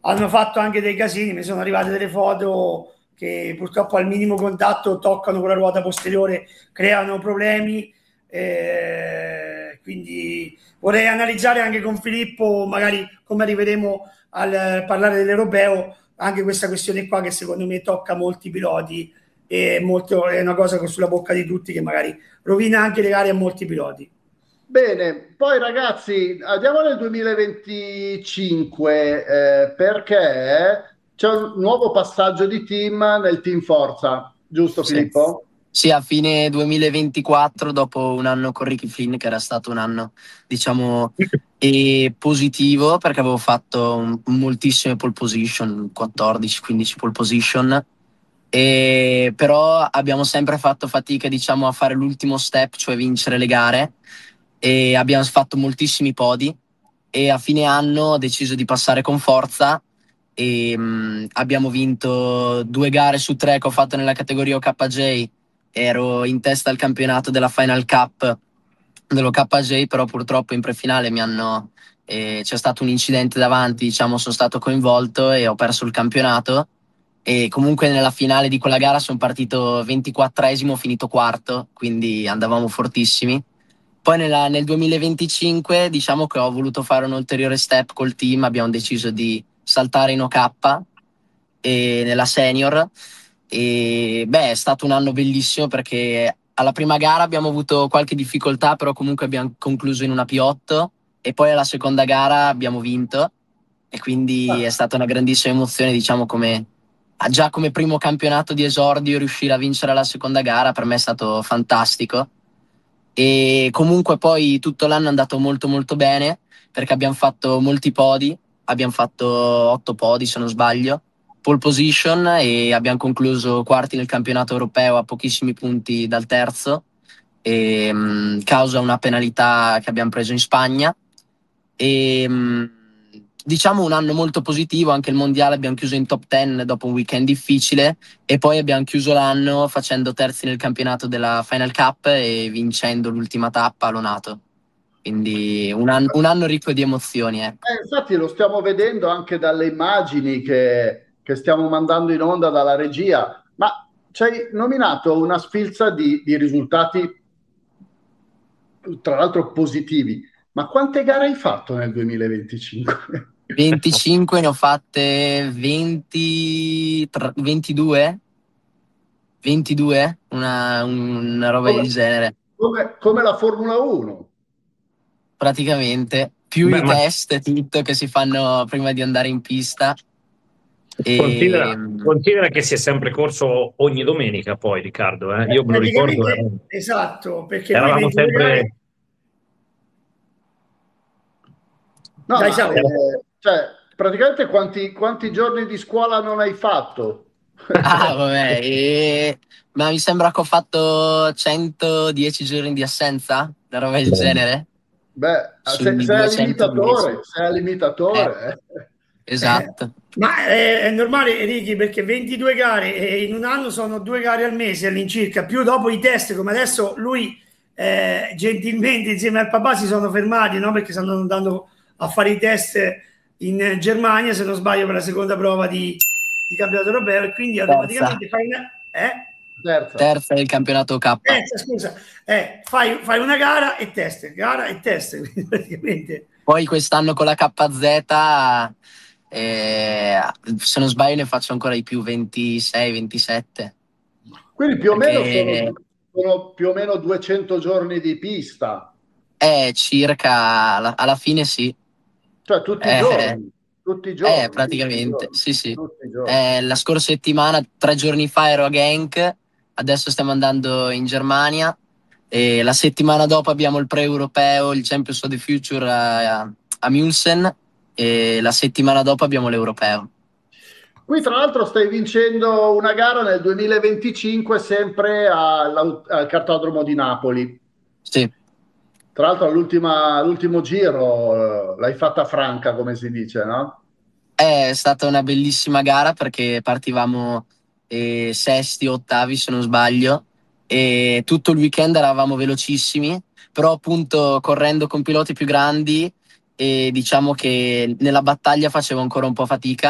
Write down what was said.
hanno fatto anche dei casini, mi sono arrivate delle foto che purtroppo al minimo contatto toccano con la ruota posteriore, creano problemi, quindi vorrei analizzare anche con Filippo, magari come arriveremo al parlare dell'europeo, anche questa questione qua che secondo me tocca molti piloti e è una cosa che è sulla bocca di tutti che magari rovina anche le gare a molti piloti. Bene, poi ragazzi, andiamo nel 2025 perché c'è un nuovo passaggio di team nel Team Forza, giusto Sì. Filippo? Sì, a fine 2024, dopo un anno con Ricky Flynn, che era stato un anno, diciamo, positivo, perché avevo fatto moltissime pole position, 14-15 pole position, però abbiamo sempre fatto fatica, diciamo, a fare l'ultimo step, cioè vincere le gare, e abbiamo fatto moltissimi podi, e a fine anno ho deciso di passare con forza e abbiamo vinto 2 gare su 3 che ho fatto nella categoria OKJ. Ero in testa al campionato della Final Cup dello KJ, però purtroppo in prefinale c'è stato un incidente davanti, diciamo, sono stato coinvolto e ho perso il campionato, e comunque nella finale di quella gara sono partito 24esimo, finito quarto, quindi andavamo fortissimi. Poi nel 2025 diciamo che ho voluto fare un ulteriore step col team, abbiamo deciso di saltare in OK e nella senior, e beh, è stato un anno bellissimo perché alla prima gara abbiamo avuto qualche difficoltà, però comunque abbiamo concluso in una P8, e poi alla seconda gara abbiamo vinto, e quindi è stata una grandissima emozione, diciamo, già come primo campionato di esordio riuscire a vincere la seconda gara per me è stato fantastico. E comunque poi tutto l'anno è andato molto molto bene perché abbiamo fatto molti podi, abbiamo fatto 8 podi se non sbaglio, pole position, e abbiamo concluso quarti nel campionato europeo a pochissimi punti dal terzo, causa una penalità che abbiamo preso in Spagna. E diciamo un anno molto positivo, anche il mondiale abbiamo chiuso in top 10 dopo un weekend difficile, e poi abbiamo chiuso l'anno facendo terzi nel campionato della Final Cup e vincendo l'ultima tappa a Lonato. Quindi un anno ricco di emozioni, ecco. Infatti lo stiamo vedendo anche dalle immagini che stiamo mandando in onda dalla regia, ma ci hai nominato una sfilza di risultati, tra l'altro positivi. Ma quante gare hai fatto nel 2025? 25, ne ho fatte 20, 22? 22? Una roba Come, del genere. come la Formula 1. Praticamente, più Beh, i ma test e tutto che si fanno prima di andare in pista. E considera che si è sempre corso ogni domenica poi, Riccardo. Io me lo ricordo, Praticamente esatto, perché lui eravamo 22 sempre... gare, No, dai, ma Sauro. cioè, praticamente quanti giorni di scuola non hai fatto? ah, vabbè, ma mi sembra che ho fatto 110 giorni di assenza, una roba del genere, Beh, sui 210. sei al Eh, limitatore. esatto. Ma è normale, Ricky, perché 22 gare e in un anno sono 2 gare al mese all'incirca, più dopo i test, come adesso lui gentilmente insieme al papà si sono fermati, no? Perché stanno andando a fare i test in Germania, se non sbaglio, per la seconda prova di campionato europeo e quindi Terza. automaticamente fai una... Terza. Terza del campionato K. Scusa, fai una gara e test, quindi praticamente... Poi quest'anno con la KZ, se non sbaglio ne faccio ancora di più, 26, 27. Quindi più o meno Perché sono più o meno 200 giorni di pista, è circa, alla fine sì. cioè Eh, tutti i giorni, tutti i praticamente, giorni, sì, sì. tutti i giorni. La scorsa settimana, 3 giorni fa ero a Genk, adesso stiamo andando in Germania, e la settimana dopo abbiamo il pre-europeo, il Champions of the Future a Mülsen, e la settimana dopo abbiamo l'europeo. Qui tra l'altro stai vincendo una gara nel 2025 sempre al cartodromo di Napoli. Sì. Tra l'altro all'ultimo giro l'hai fatta franca, come si dice, no? È stata una bellissima gara perché partivamo sesti, ottavi se non sbaglio, e tutto il weekend eravamo velocissimi, però appunto correndo con piloti più grandi, e diciamo che nella battaglia facevo ancora un po' fatica.